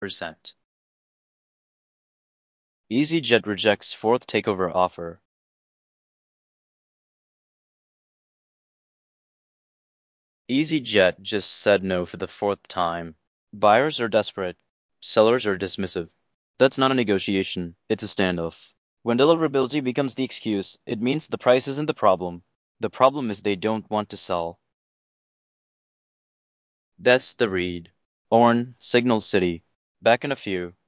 Present. EasyJet rejects fourth takeover offer. EasyJet just said no for the fourth time. Buyers are desperate. Sellers are dismissive. That's not a negotiation, it's a standoff. When deliverability becomes the excuse, it means the price isn't the problem. The problem is they don't want to sell. That's the read. Orn, Signal City. Back in a few.